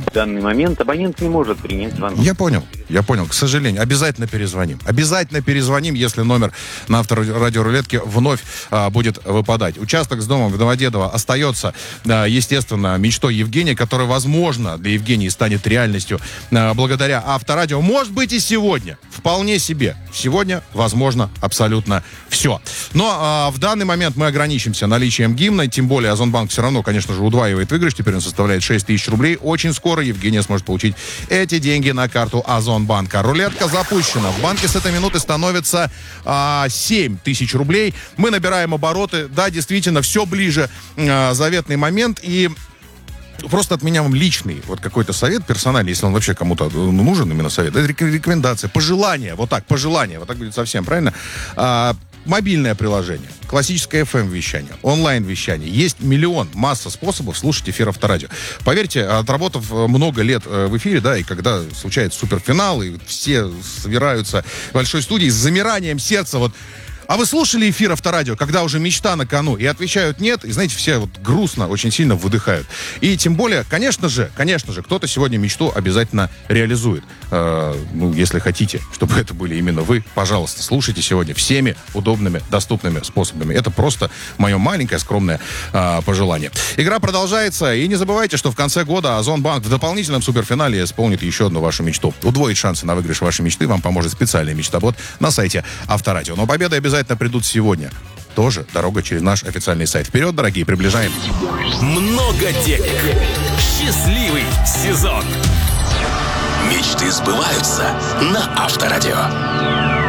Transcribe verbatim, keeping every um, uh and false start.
В данный момент абонент не может принять звонок. Я понял, я понял. К сожалению, обязательно перезвоним. Обязательно перезвоним, если номер на авторадиорулетке вновь а, будет выпадать. Участок с домом в Домодедово остается, а, естественно, мечтой Евгения, которая, возможно, для Евгении станет реальностью а, благодаря Авторадио. Может быть, и сегодня. Вполне себе. Сегодня, возможно, абсолютно все. Но а, в данный момент мы ограничимся наличием гимна, тем более Озонбанк все равно, конечно же, удваивает выигрыш. Теперь он составляет шесть тысяч рублей. Очень скоро Евгения сможет получить эти деньги на карту Озонбанка. Рулетка запущена. В банке с этой минуты становится а, семь тысяч рублей. Мы набираем обороты. Да, действительно, все ближе а, заветный момент. И просто от меня вам личный вот какой-то совет персональный, если он вообще кому-то нужен, именно совет. Это рекомендация, пожелание. Вот так, пожелание. Вот так будет совсем, правильно? А, мобильное приложение, классическое эф эм-вещание, онлайн-вещание. Есть миллион, масса способов слушать эфир Авторадио. Поверьте, отработав много лет в эфире, да, и когда случается суперфинал, и все собираются в большой студии с замиранием сердца, вот. А вы слушали эфир Авторадио, когда уже мечта на кону, и отвечают нет, и, знаете, все вот грустно, очень сильно выдыхают. И тем более, конечно же, конечно же, кто-то сегодня мечту обязательно реализует. Э, ну, если хотите, чтобы это были именно вы, пожалуйста, слушайте сегодня всеми удобными, доступными способами. Это просто мое маленькое, скромное э, пожелание. Игра продолжается, и не забывайте, что в конце года Озонбанк в дополнительном суперфинале исполнит еще одну вашу мечту. Удвоить шансы на выигрыш вашей мечты вам поможет специальный мечтобот на сайте Авторадио. Но победа обязательно придут сегодня. Тоже дорога через наш официальный сайт. Вперед, дорогие, приближаем. Много денег. Счастливый сезон. Мечты сбываются на Авторадио.